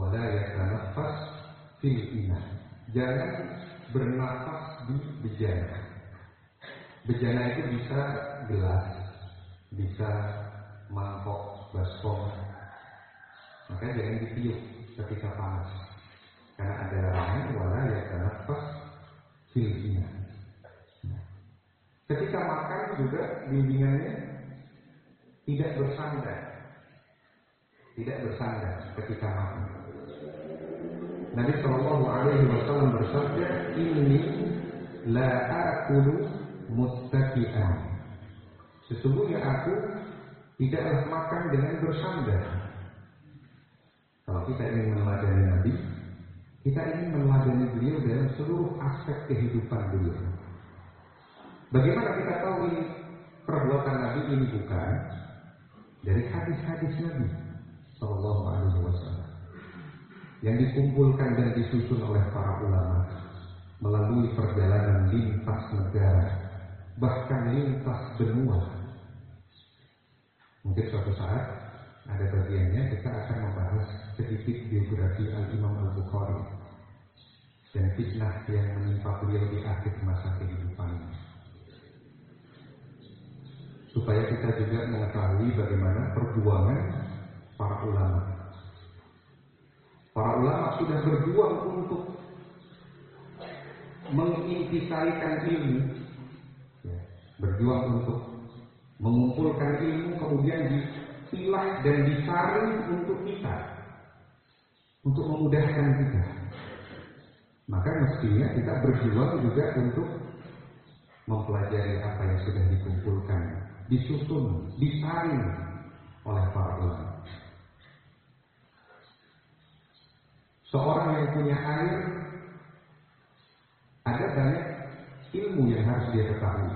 wala yatanaffas fil ina. Jangan bernafas di bejana. Bejana itu bisa gelas, bisa mangkok, baskom. Maka jangan ditiup ketika panas. Karena ada larangan wala yatanaffas fil ina. Ketika makan juga bimbingannya tidak bersandar. Tidak bersandar ketika makan. Nabi Shallallahu Alaihi Wasallam bersabda, "Inni la akulu muttaki'an." Sesungguhnya aku tidaklah makan dengan bersandar. Kalau kita ingin meneladani Nabi, kita ingin meneladani beliau dalam seluruh aspek kehidupan beliau. Bagaimana kita tahu ini perbuatan Nabi ini bukan dari hadis-hadis Nabi Shallallahu Alaihi Wasallam yang dikumpulkan dan disusun oleh para ulama melalui perjalanan lintas negara, bahkan lintas benua. Mungkin suatu saat ada bagiannya kita akan membahas sedikit biografi Al-Imam Al-Bukhari dan fitnah yang menimpa beliau di akhir masa kehidupannya, supaya kita juga mengetahui bagaimana perjuangan para ulama. Para ulama sudah berjuang untuk mengintisarikan ilmu, berjuang untuk mengumpulkan ilmu, kemudian dipilah dan disaring untuk kita, untuk memudahkan kita. Maka mestinya kita berjuang juga untuk mempelajari apa yang sudah dikumpulkan, disusun, disaring oleh para ulama. Seorang yang punya air, ada banyak ilmu yang harus dia ketahui.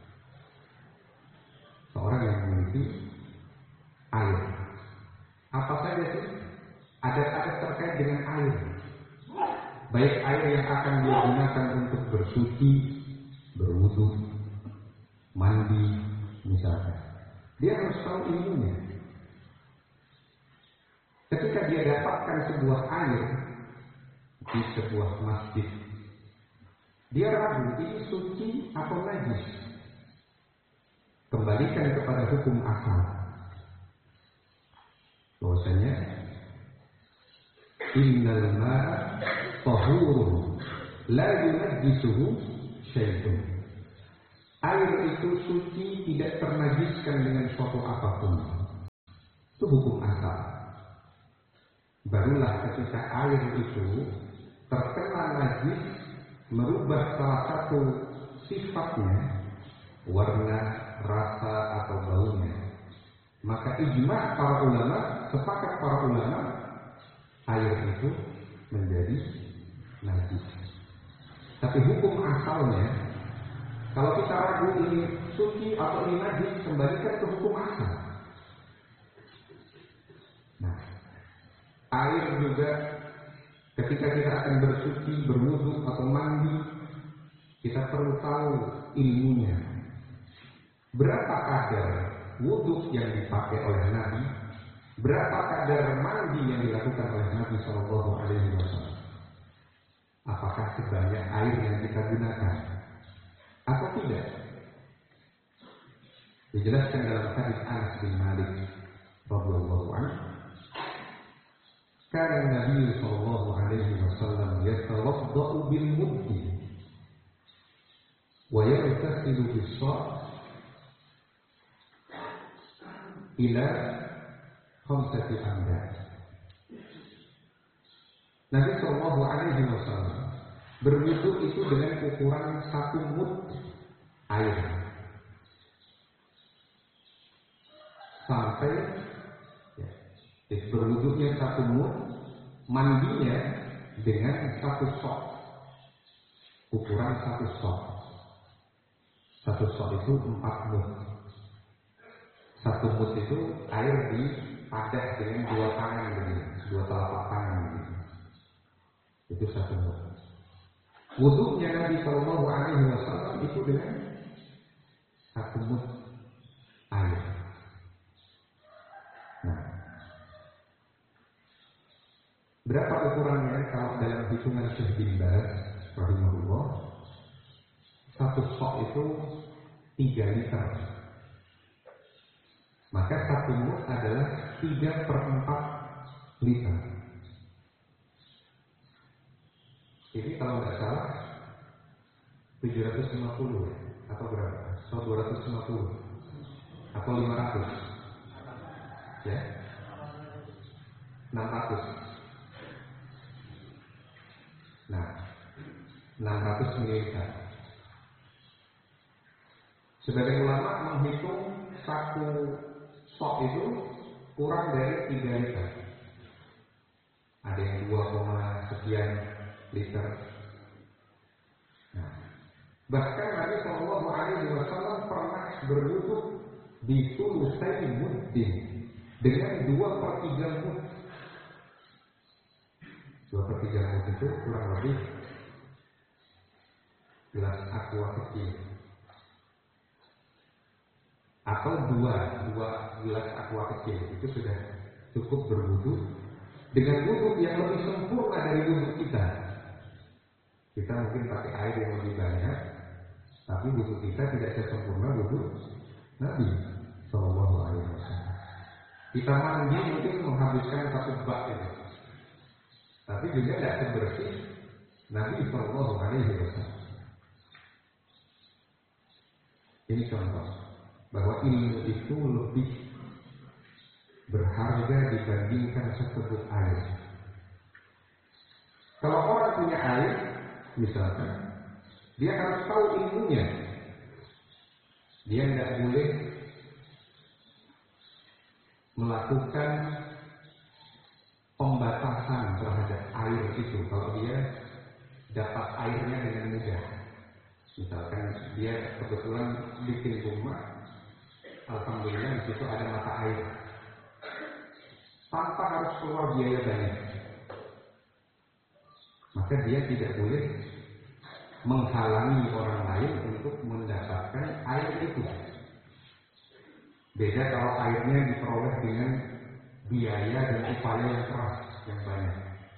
Seorang yang memiliki air, apa saja sih adat-adat terkait dengan air? Baik air yang akan dia gunakan untuk bersuci, berwudu, mandi, misalnya. Dia harus tahu ilmunya. Ketika dia dapatkan sebuah air di sebuah masjid, dia ragu ini suci atau najis. Kembalikan kepada hukum asal. Bahwasanya innal ma'a tahurun la yunajjisuhu syai'un. Air itu suci, tidak ternajiskan dengan suatu apapun. Itu hukum asal. Barulah ketika air itu terkena najis, merubah salah satu sifatnya, warna, rasa atau baunya, maka ijma' para ulama, sepakat para ulama, air itu menjadi najis. Tapi hukum asalnya, kalau kita ragu ini suci atau ini najis, kembalikan ke hukum asal. Nah, air juga ketika kita akan bersuci, berwudu atau mandi, kita perlu tahu ilmunya. Berapa kadar wudu yang dipakai oleh Nabi? Berapa kadar mandi yang dilakukan oleh Nabi Shallallahu Alaihi Wasallam? Apakah sebanyak air yang kita gunakan atau tidak? Dijelaskan dalam hadis Anas bin Malik radhiyallahu anhu, kana Nabi sallallahu alaihi wasallam yatawaddau bil muddi wa yaghtasilu bis sa' ila khamsati amdad. Nabi sallallahu alaihi wasallam berwudu itu dengan ukuran 1 mud air, sampai berwudunya 1 mud, mandinya dengan 1 sok, ukuran 1 sok. 1 sok itu 4 mud. 1 mud itu air dipadat dengan 2 tangan begini, 2 telapak tangan begini. Itu 1 mud. Wudunya Nabi Shallallahu Alaihi Wasallam itu dengan 1 mud air. Berapa ukurannya? Kalau dalam hitungan Syekh bin Baz rahimahullah, satu sok itu 3 liter. Maka satu mud adalah 3/4 liter. Ini kalau nggak salah 750 atau berapa? Atau 250 atau 500 ya? 600. Nah, 600 ml. Sebagian ulama menghitung satu sok itu kurang dari 3 liter. Ada yang 2, sekian liter. Nah, bahkan Nabi Shallallahu Alaihi Wasallam pernah berwudu di sulusai muddin dengan 2/3 mud. 2/3 mud itu kurang lebih gelas aqua kecil, atau dua gelas aqua kecil itu sudah cukup berwudu dengan wudu yang lebih sempurna dari wudu kita. Kita mungkin pakai air yang lebih banyak, tapi wudu kita tidak sesempurna wudu Nabi Shallallahu Alaihi Wasallam. Kita mandi mungkin menghabiskan 1 bak itu, tapi juga tidak sebersih Nabi Shallallahu Alaihi Wasallam. Ini contoh bahwa ilmu itu lebih berharga dibandingkan seteguk air. Kalau orang punya air, misalkan, dia harus tahu ilmunya. Dia tidak boleh melakukan pembatasan terhadap air itu kalau dia dapat airnya dengan mudah. Misalkan dia kebetulan bikin rumah, alhamdulillah di situ ada mata air, tanpa harus keluar biaya banyak, maka dia tidak boleh menghalangi orang lain untuk mendapatkan air itu. Beda kalau airnya diperoleh dengan biaya dan upaya yang keras, yang banyak.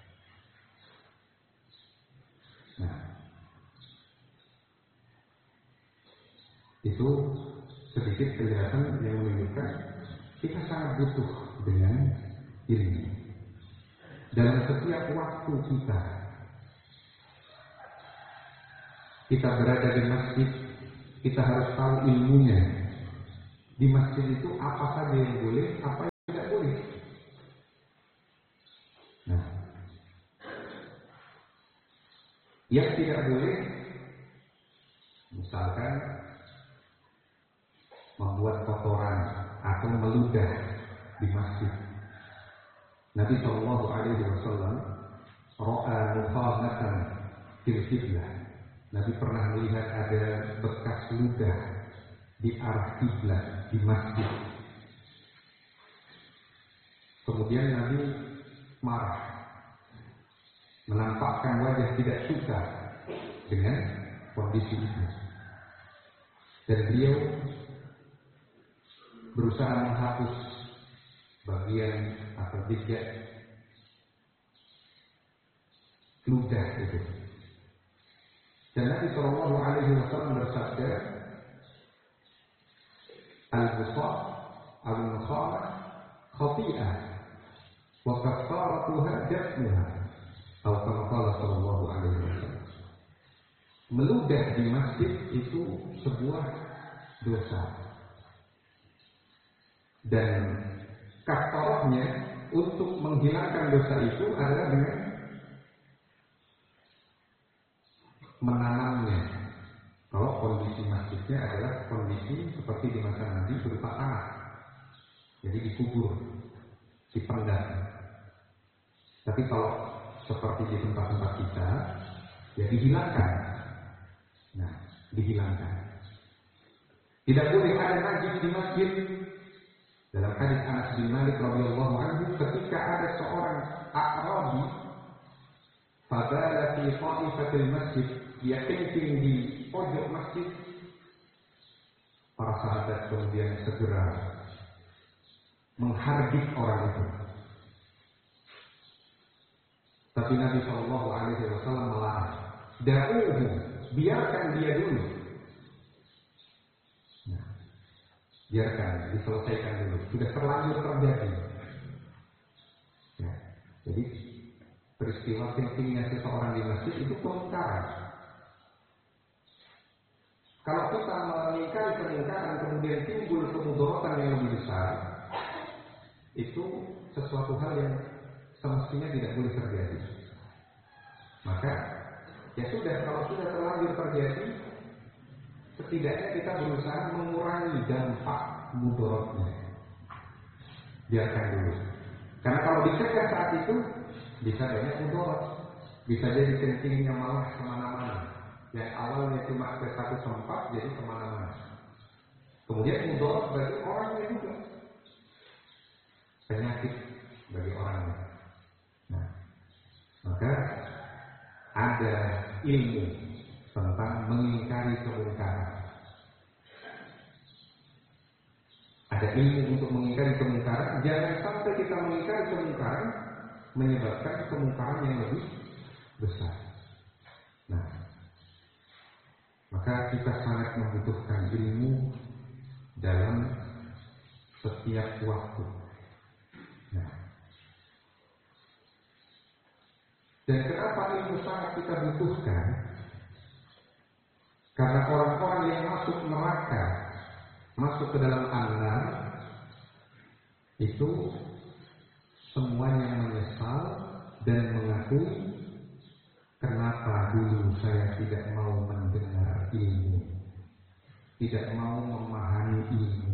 Nah, itu sedikit penjelasan yang menunjukkan kita sangat butuh dengan ilmu. Dalam setiap waktu kita berada di masjid, kita harus tahu ilmunya. Di masjid itu apa saja yang boleh, apa yang tidak boleh. Nah, yang tidak boleh, misalkan membuat kotoran atau meludah di masjid. Nabi Shallallahu Alaihi Wasallam ro'a mukhamatan fil qiblah. Nabi pernah melihat ada bekas ludah di arah kiblat di masjid. Kemudian Nabi marah, menampakkan wajah tidak suka dengan kondisi itu, dan beliau berusaha menghapus bagian atau jejak ludah itu. Dan Nabi Shallallahu Alaihi Wasallam bersabda, al-busaq al-mukhamah khati'ah wa kafaratuha dafnuha, atau kama qala Shallallahu Alaihi Wasallam. Meludah di masjid itu sebuah dosa, dan kafarahnya untuk menghilangkan dosa itu adalah dengan menanamnya. Kalau kondisi masjidnya adalah kondisi seperti di masa Nabi berupa tanah, jadi dikubur, dipendam. Tapi kalau seperti di tempat-tempat kita, ya dihilangkan. Nah, dihilangkan. Tidak boleh ada najis di masjid. Dalam hadis Anas bin Malik radhiyallahu anhu, ketika ada seorang A'rabi fabala fi qa'ifatil masjid, dia kencing di pojok masjid, para sahabat kemudian segera menghardik orang itu. Tapi Nabi Shallallahu Alaihi Wasallam melarang. Da'uhu, biarkan dia dulu. Nah, biarkan, diselesaikan dulu. Sudah terlanjur terjadi. Ya, jadi peristiwa kencingnya seseorang di masjid itu kemungkaran. Kalau kita mengingkari kemungkaran kemudian timbul kemudaratan yang lebih besar, itu sesuatu hal yang semestinya tidak boleh terjadi. Maka ya sudah, kalau sudah terlanjur terjadi, setidaknya kita berusaha mengurangi dampak mudaratnya. Biarkan dulu. Karena kalau dicegah saat itu bisa banyak mudarat. Bisa jadi kencingnya malah kemana-mana. Yang awalnya cuma ke satu tempat jadi kemana-mana. Kemudian mudarat bagi orangnya juga. Penyakit bagi orangnya. Nah, maka ada ilmu tentang mengingkari kemungkaran. Ada ilmu untuk mengingkari kemungkaran. Jangan sampai kita mengingkari kemungkaran menyebabkan kemungkaran yang lebih besar. Nah, maka kita sangat membutuhkan ilmu dalam setiap waktu. Nah, dan kenapa ilmu sangat kita butuhkan? Karena orang-orang yang masuk neraka, masuk ke dalam an-nar, itu semuanya menyesal dan mengakui, kenapa dulu saya tidak mau mendengar ilmu, tidak mau memahami ilmu.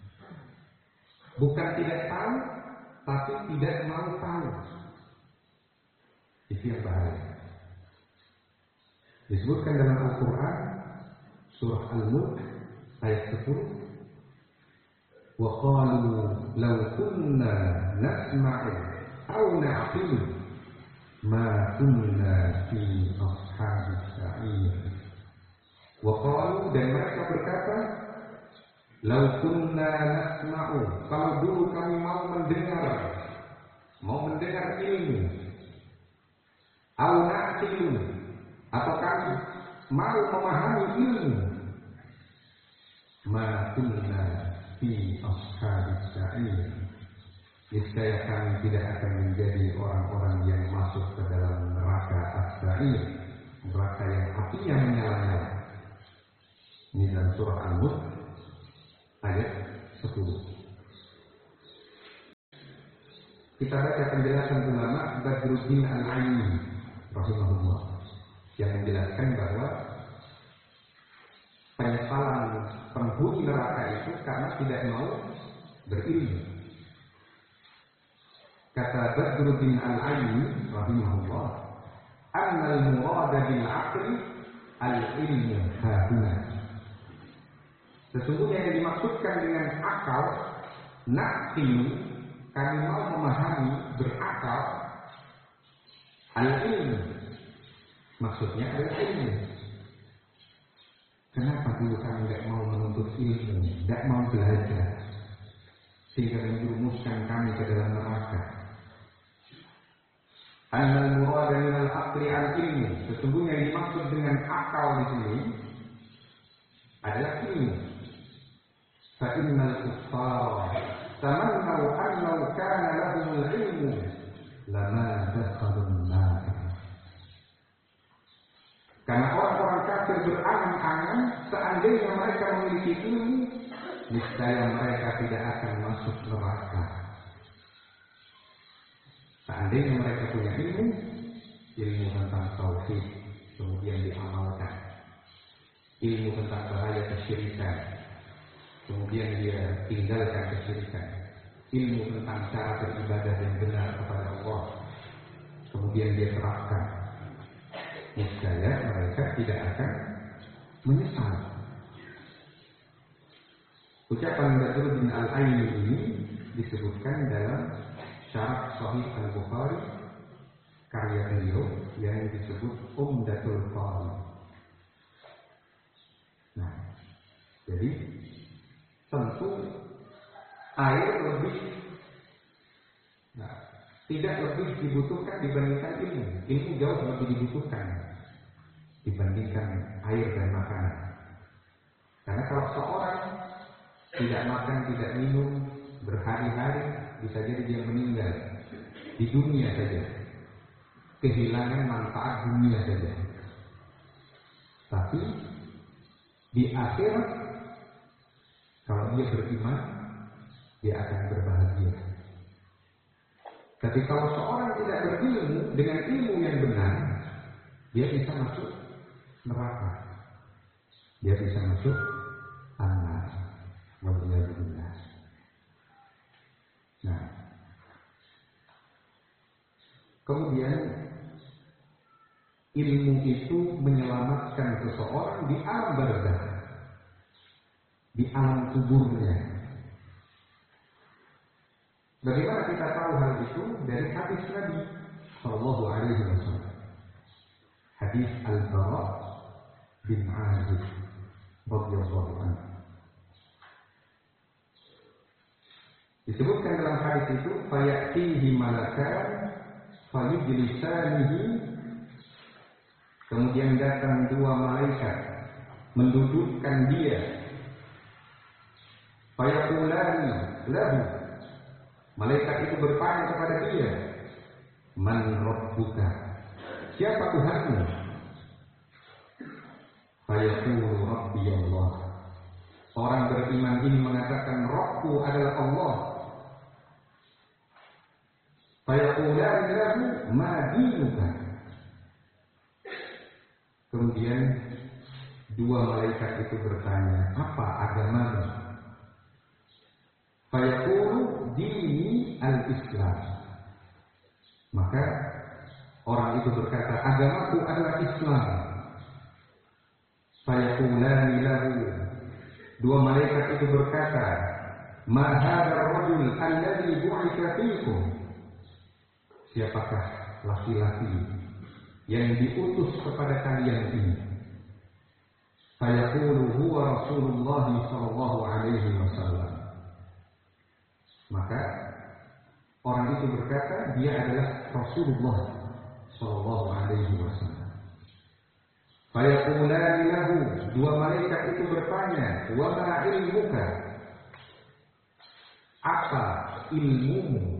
Bukan tidak tahu, tapi tidak mau tahu. Itu yang bahaya. Disebutkan dalam Al-Quran surah Al-Mulk ayat 10, wa qalu law kunna nasma'u aw na'qilu ma kunna fi ashabis sa'ir. Wa qalu, dan mereka berkata, law kunna nasma'u, kalau dulu kami mau mendengar ilmu, aw na'qilu, atau kami mau memahami ilmu, ma kunna fi ashabis sa'ir, niscaya kami tidak akan menjadi orang-orang yang masuk ke dalam neraka as-sa'ir, neraka yang apinya menyala-nyala. Ini dalam surah Al-Mulk ayat 10. Kita baca penjelasan ulama Badruddin Al-Aini rahimahullah yang menjelaskan bahwa penyesalan penghuni neraka itu karena tidak mau berilmu. Kata Badruddin Al-Aini rahimahullah, annal murada bil aqli al-ilmu hahuna. Sesungguhnya yang dimaksudkan dengan akal, naqil, kami mau memahami, berakal, al-ilmu, maksudnya adalah ilmu. Kenapa dulu kami tidak mau menuntut ilmu, tidak mau belajar, sehingga menjerumuskan kami ke dalam neraka? Annal murada minal aqli al-ilmu, sesungguhnya yang dimaksud dengan akal di sini adalah ilmu. Fa innal kuffara tamannaw annahu kana lahumul ilmu lama dakhalun nar. Karena orang-orang kafir berangan-angan, seandainya mereka memiliki ilmu, niscaya mereka tidak akan masuk neraka. Seandainya mereka punya ilmu tentang tauhid, kemudian diamalkan, ilmu tentang bahaya kesyirikan, kemudian dia tinggalkan kesyirikan, ilmu tentang cara beribadah yang benar kepada Allah, kemudian dia terapkan, niscaya mereka tidak akan menyesal. Ucapan Badruddin Al-Aini ini disebutkan dalam Syarah Sahih Al-Bukhari karya beliau yang disebut Umdatul Qari. Nah, jadi tentu air lebih tidak lebih dibutuhkan dibandingkan ilmu. Ilmu jauh lebih dibutuhkan dibandingkan air dan makanan. Karena kalau seorang tidak makan, tidak minum berhari-hari, bisa jadi dia meninggal di dunia saja, kehilangan manfaat dunia saja. Tapi di akhirat, kalau dia beriman, dia akan berbahagia. Tapi kalau seorang tidak berilmu dengan ilmu yang benar, dia bisa masuk neraka. Dia bisa masuk an-nar. Waliyadzubillah. Nah, kemudian ilmu itu menyelamatkan seseorang di alam barzakh, di alam kuburnya. Bagaimana kita tahu hal itu? Dari hadis Nabi Sallallahu Alaihi Wasallam. Hadis Al-Bara bin Azib radhiyallahu anhu. Disebutkan dalam hadis itu, fayatihi malakan fayujlisanihi, kemudian datang dua malaikat mendudukkan dia, fayaqulani lahu, malaikat itu bertanya kepada dia, man rabbuka, siapa Tuhanmu? Fayaqulu rabbi Allah, orang beriman ini mengatakan Rabbku adalah Allah. Fayaqulani lahu ma dinuka, kemudian dua malaikat itu bertanya, apa agamamu? Fayaqulu dini al-Islam, maka orang itu berkata, agamaku adalah Islam. Fayaqulani lahu, dua malaikat itu berkata, ma hadzal rajul alladzi bu'itsa fiikum, siapakah laki-laki yang diutus kepada kalian ini? Fayaqulu huwa Rasulullah sallallahu alaihi wasallam, maka orang itu berkata, dia adalah Rasulullah sallallahu alaihi wasallam. Fayaqulani lahu, dua malaikat itu bertanya, wa ma ilmuka, apa ilmumu?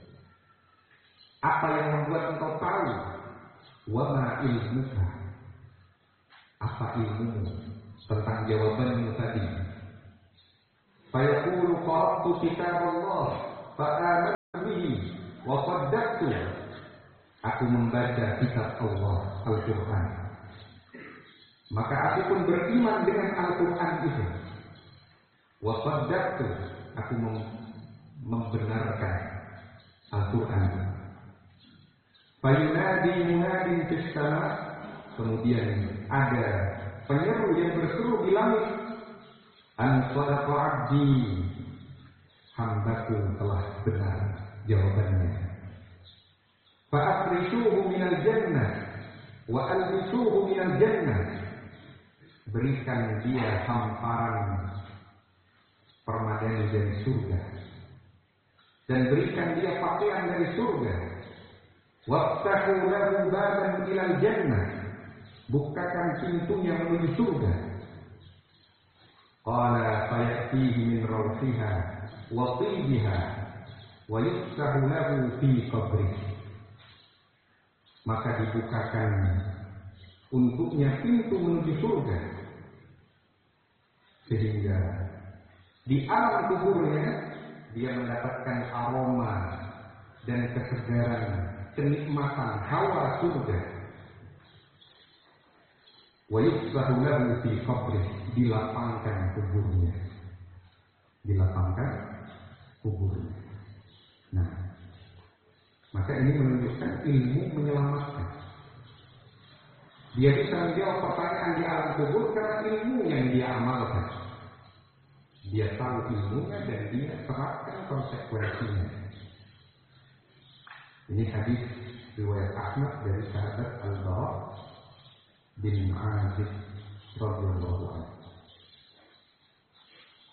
Apa yang membuat engkau tahu? Wa ma ilmuka, apa ilmumu tentang jawabanmu tadi? Fayaqulu qara'tu kitab Allah fa amantu bihi wa saddaqtu, aku membaca kitab Allah, Al-Qur'an, maka aku pun beriman dengan Al-Quran itu. Wa saddaqtu, aku membenarkan Al-Quran itu. Fayunadi munadin fis sama, kemudian ada penyeru yang berseru di langit, an sadaqa abdi, hambaku telah benar jawabannya. Fa afrishuhu minal jannah wa albisuhu minal jannah, berikan dia hamparan permadani dari surga dan berikan dia pakaian dari surga. Waftahu lahu baban ilal jannah, bukakan pintunya menuju surga. Qala fayatihi min rawfiha wa tibiha wa yuftahu lahu fi qabrihi, maka dibukakan untuknya pintu menuju surga, sehingga di alam kuburnya dia mendapatkan aroma dan kesegaran, kenikmatan hawa surga. Wa yusbahu lahu fi qabrihi, dilapangkan kuburnya, dilapangkan kuburnya. Nah, maka ini menunjukkan ilmu menyelamatkan. Dia bisa menjawab pertanyaan di alam kubur karena ilmu yang dia amalkan. Dia tahu ilmunya dan dia terapkan konsekuensinya. Ini hadis riwayat Ahmad dari sahabat Al-Bara bin Azib radhiyallahu anhu.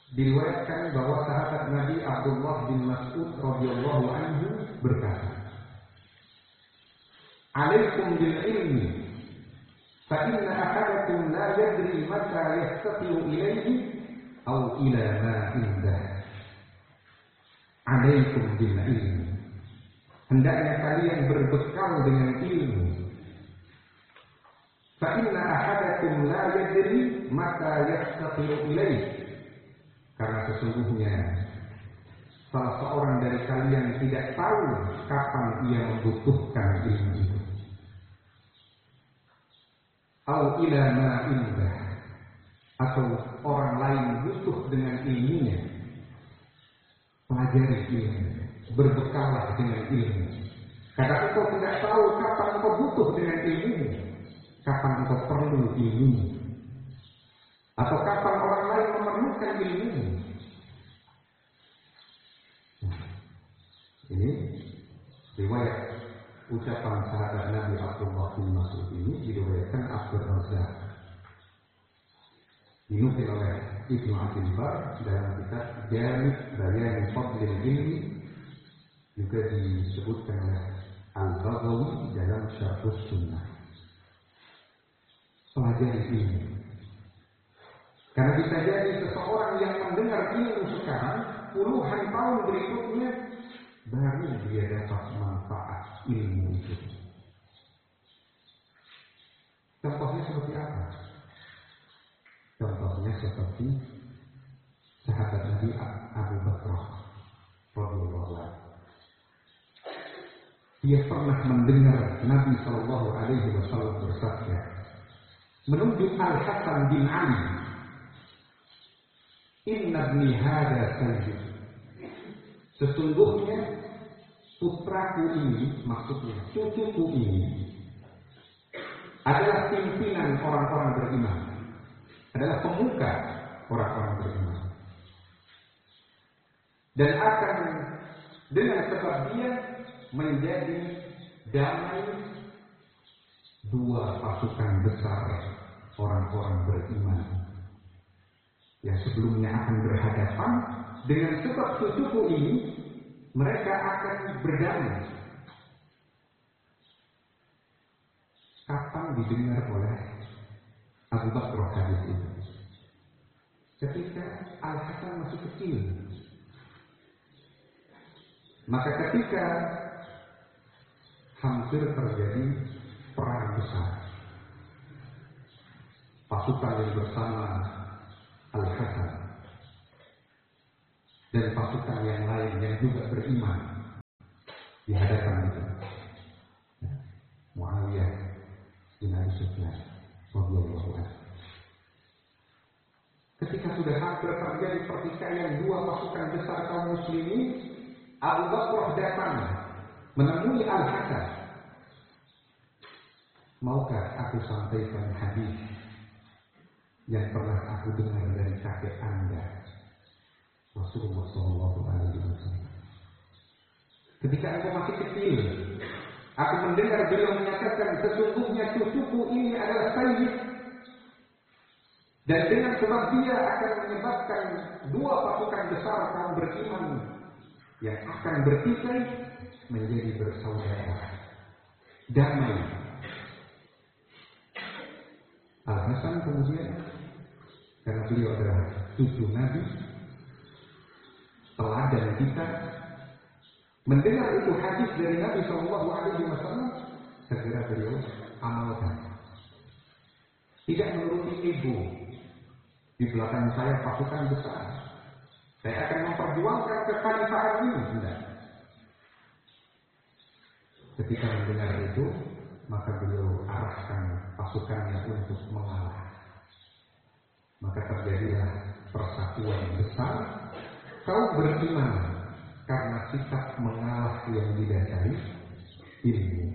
Diriwayatkan bahwa sahabat Nabi Abdullah bin Mas'ud radhiyallahu anhu berkata, alaikum bil ilmi fa inna ahadakum la yadri mata yastati'u ilayhi aw ila ma indah. Alaikum bil ilmi, hendaknya kalian berbekal dengan ilmu. Fa inna ahadakum la yadri mata yastati'u ilayhi, karena sesungguhnya salah seorang dari kalian tidak tahu kapan ia membutuhkan ilmu itu. Au ila ma indah, atau orang lain butuh dengan ilmunya. Pelajari ilmu, berbekallah dengan ilmu. Karena engkau tidak tahu kapan engkau butuh dengan ilmu, kapan engkau perlu ilmu, atau kapan orang lain memerlukan ilmu. Ini riwayat ucapan sahabat Nabi Abdullah bin Mas'ud ini diriwayatkan Abdul Razak, dinukil oleh Ibnu Abdul Bar dalam kitab Jami' Bayan Fadlil Ilmi, juga disebutkan oleh Al-Baghawi dalam Syarhus Sunnah. Pelajari ilmu, karena bisa jadi seseorang yang mendengar ilmu sekarang, puluhan tahun berikutnya baru dia dapat manfaat ilmu itu. Contohnya seperti apa? Contohnya seperti sahabat Nabi Abu Bakar radhiyallahu anhu. Dia pernah mendengar Nabi sallallahu alaihi wasallam bersabda, menunjuk Al-Hasan bin Ali, "Inna ibni hadza sayyid." Sesungguhnya putraku ini, maksudnya cucuku ini, adalah pimpinan orang-orang beriman, adalah pemuka orang-orang beriman, dan akan dengan sebab dia menjadi damai dua pasukan besar orang-orang beriman yang sebelumnya akan berhadapan. Dengan sebab cucuku ini, mereka akan berdamai. Kapan didengar oleh Abu Bakar hadis itu? Ketika Al-Hasan masih kecil. Maka ketika hampir terjadi perang besar, pasukan yang bersama Al-Hasan dan pasukan yang lain yang juga beriman di hadapan itu, Muawiyah bin Abi Sufyan radhiyallahu anhu. Ketika sudah hampir terjadi pertikaian dua pasukan besar kaum muslimin, Abu Bakar datang menemui Al-Hasan. Maukah aku sampaikan hadis yang pernah aku dengar dari kakek Anda, Rasulullah SAW. Ketika aku masih kecil, aku mendengar beliau menyatakan, sesungguhnya cucuku ini adalah sayyid, dan dengan sebab dia akan menyebabkan dua pasukan besar kaum beriman yang akan bertikai menjadi bersaudara, damai. Al-Hasan kemudian, karena beliau adalah cucu Nabi, teladan kita, mendengar itu hadis dari Nabi SAW, segera beliau amalkan. Tidak menuruti ego. Di belakang saya pasukan besar, saya akan memperjuangkan kekhalifahan ini. Tidak. Ketika mendengar itu, maka beliau arahkan pasukannya untuk mengalah. Maka terjadilah persatuan besar kaum beriman karena sikap mengalah yang didasari ilmu.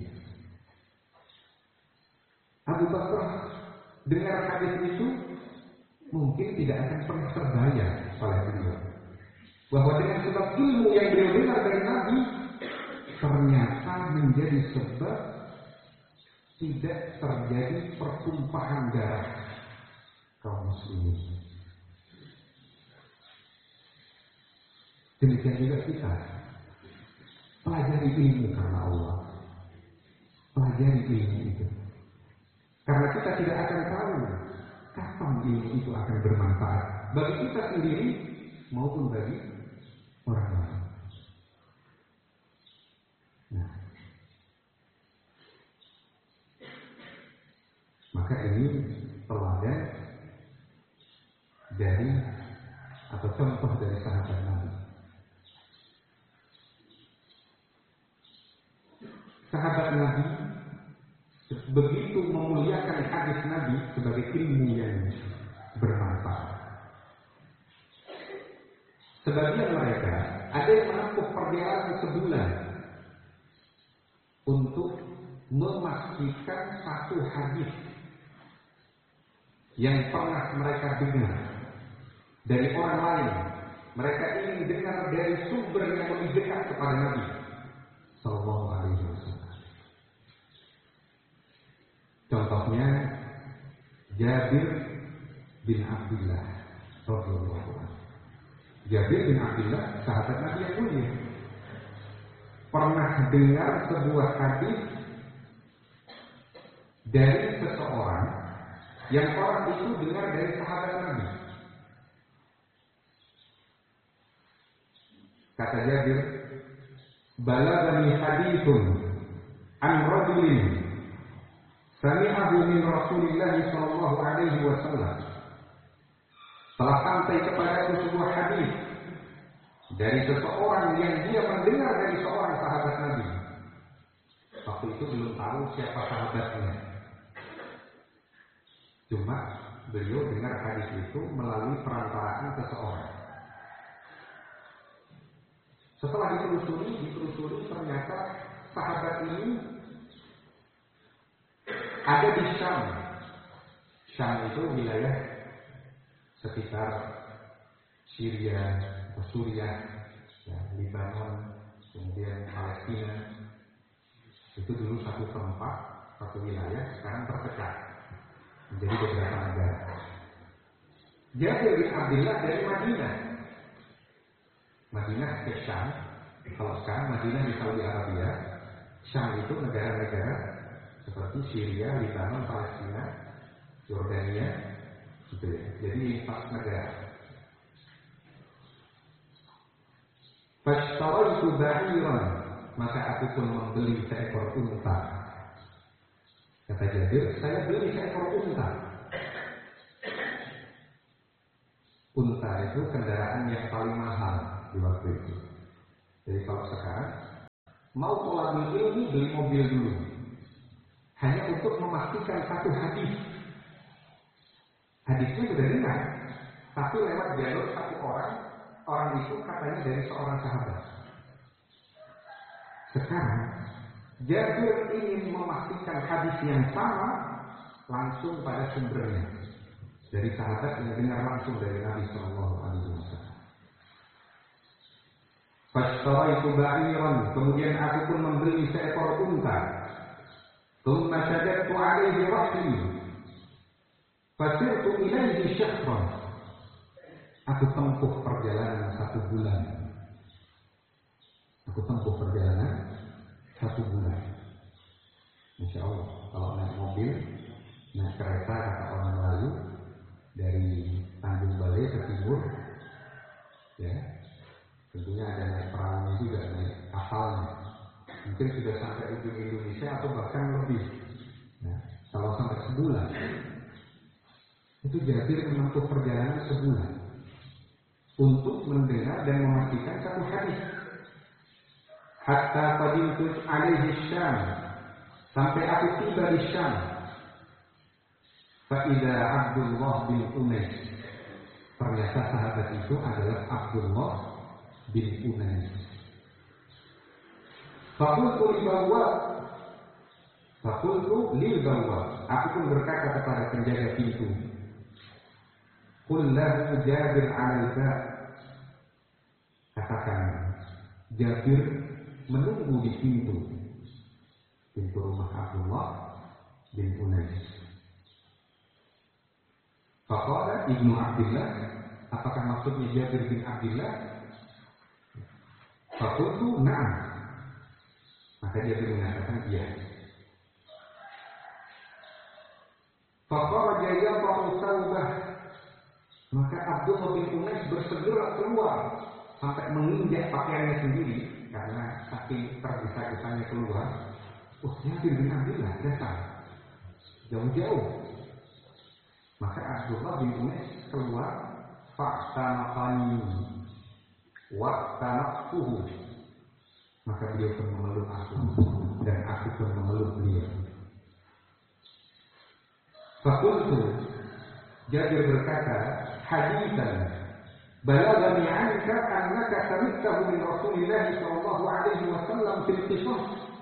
Abu Bakar dengar hadis itu mungkin tidak akan pernah terbayang oleh beliau bahwa dengan sebab ilmu yang beliau dengar dari Nabi ternyata menjadi sebab tidak terjadi pertumpahan darah kaum muslimin. Demikian juga kita pelajari ilmu karena Allah, pelajari pelajari ilmu itu. Karena kita tidak akan tahu kapan ilmu itu akan bermanfaat bagi kita sendiri maupun bagi orang lain. Nah, maka ini teladan dari atau contoh dari sahabat Nabi. Sahabat Nabi begitu memuliakan hadis Nabi sebagai ilmu yang bermanfaat. Sebagian mereka ada yang menempuh perjalanan sebulan untuk memastikan satu hadis yang pernah mereka dengar dari orang lain. Mereka ingin dengar dari sumber yang lebih dekat kepada Nabi Sallallahu Alaihi Wasallam. Contohnya Jabir bin Abdullah radhiyallahu anhu. Jabir bin Abdullah sahabat Nabi yang mulia pernah dengar sebuah hadis dari seseorang yang orang itu dengar dari sahabat Nabi. Kata Jabir, balagani hadithun an rajulin sami'ahu min Rasulillah sallallahu alaihi wasallam. Telah sampai kepadaku sebuah hadis dari seseorang yang dia mendengar dari seorang sahabat Nabi. Waktu itu belum tahu siapa sahabatnya. Cuma beliau dengar hadis itu melalui perantaraan seseorang. Setelah ditelusuri ternyata sahabat ini ada di Syam. Syam itu wilayah sekitar Syria, Suriah, ya, Lebanon, kemudian Palestina. Itu dulu satu tempat, satu wilayah, sekarang terpecah menjadi beberapa negara. Jabir bin Abdullah dari Madinah ke Syam. Kalau sekarang Madinah di Saudi Arabia, Syam itu negara-negara seperti Syria, Lebanon, Palestina, Yordania, gitu ya. Jadi 4 negara. Fashtaraitu ba'iran, maka aku pun membeli seekor unta. Kata Jabir, saya beli seekor unta. Unta itu kendaraan yang paling mahal di waktu itu. Jadi kalau sekarang mau tolak ilmu beli mobil dulu, hanya untuk memastikan satu hadis. Hadisnya sudah dengar, tapi lewat jalur satu orang itu katanya dari seorang sahabat. Sekarang Jabir ingin memastikan hadis yang sama langsung pada sumbernya dari sahabat yang dengar langsung dari Nabi Sallallahu Alaihi Wasallam. Fashtaraitu ba'iran, kemudian aku pun membeli seekor unta. Thumma shadadtu alaihi rahli, fasirtu ilaihi syahran. Aku tempuh perjalanan 1 bulan. Insya Allah, kalau naik mobil, naik kereta kata orang Melayu dari Tanjung Balai ke timur, ya, tentunya ada naik perahunya juga, naik kapalnya. Mungkin sudah sampai ujung Indonesia atau bahkan lebih. Nah, kalau sampai sebulan, itu Jabir menempuh perjalanan sebulan untuk mendengar dan memastikan satu hadis. Hatta qadimtu alaihi Syam, sampai aku tiba di Syam. Fa idza Abdullah bin Unais, ternyata sahabat itu adalah Abdullah bin Unais. Fakultu lil bawwab, aku pun berkata kepada penjaga pintu, qul lahu Jabir 'alal bab, katakan Jabir menunggu di pintu rumah Abdullah bin Unais. Faqala Ibnu Abdullah, apakah maksudnya Jabir bin Abdullah? Faqultu na'am, maka dia mengatakan iya. Faqala yaqa'u thawbah. Maka Abdullah bin Unais bersegera keluar sampai menginjak pakaiannya sendiri karena saking tergesa-gesanya keluar. Jabir bin Abdullah datang jauh-jauh. Maka Abdullah bin Unais keluar, fa'tanaqani wa tanaqtuhu. Maka beliau pun memeluk aku dan aku pun memeluk beliau. Faqultu, Jabir berkata, haditsan balagani 'anka annaka sami'tahu min Rasulillah sallallahu alaihi wasallam fil qisas.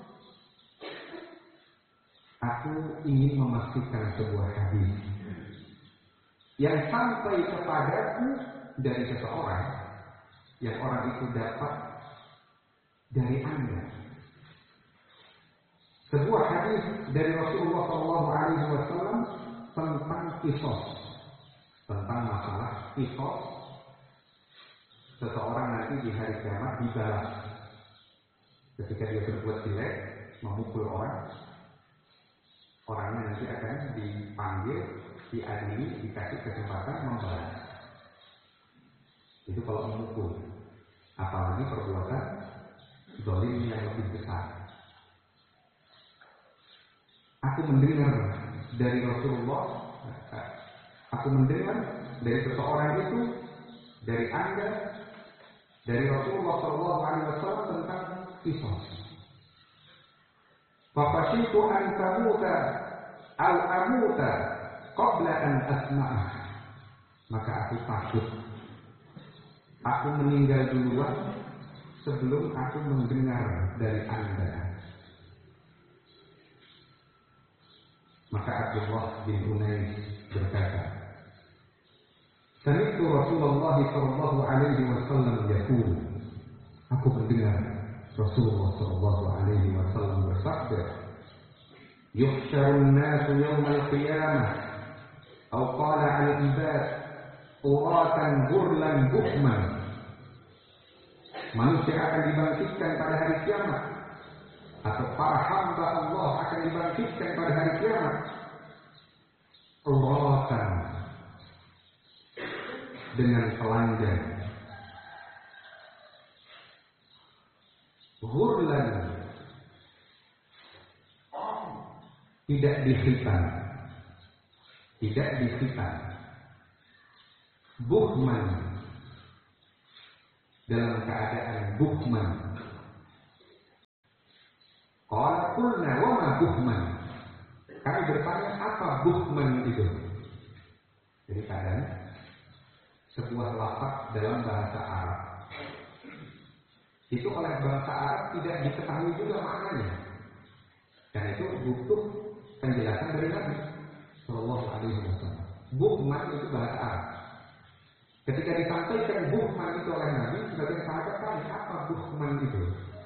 Aku ingin memastikan sebuah hadis yang sampai kepadaku dari seseorang yang orang itu dapat dari Anda. Sebuah hadis dari Rasulullah sallallahu alaihi wasallam tentang qisas, tentang masalah qisas. Seseorang nanti di hari kiamat dibalas ketika dia berbuat jelek, memukul orang. Orangnya nanti akan dipanggil, diadili, dikasih kesempatan membalas. Itu kalau memukul. Apalagi perbuatan zalim yang lebih besar. Aku mendengar dari Rasulullah, aku mendengar dari seseorang itu, dari Anda, dari Rasulullah SAW tentang qisas. Faqashitu an tamuta aw amuta qabla an asma'ah. Maka aku takut aku meninggal duluan sebelum aku mendengar dari Anda. Maka Abdullah bin Unais berkata, Sami'tu Rasulullah sallallahu alaihi wasallam yaqul. Aku mendengar Rasulullah sallallahu alaihi wasallam bersabda, Yuhsyarun nasu yawmal qiyamah atau qala al-ibad uratan ghurlan buhman. Manusia akan dibangkitkan pada hari kiamat, atau para hamba Allah akan dibangkitkan pada hari kiamat uratan, dengan telanjang, ghurlan, tidak dikhitan, buhman, dalam keadaan buhman. Qala qulna wa ma buhman. Kami bertanya, apa buhman itu? Jadi kadang sebuah lafaz dalam bahasa Arab itu oleh bahasa Arab tidak diketahui juga maknanya. Dan itu butuh penjelasan dari Nabi sallallahu alaihi wasallam. Buhman itu bahasa Arab. Ketika disampaikan buhman itu oleh Nabi, sebagian sahabat tanya, apa buhman itu?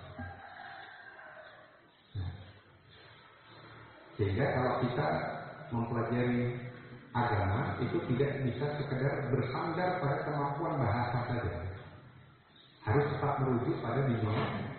Sehingga kalau kita mempelajari agama itu tidak bisa sekedar bersandar pada kemampuan bahasa saja. Harus tetap merujuk pada bimbingan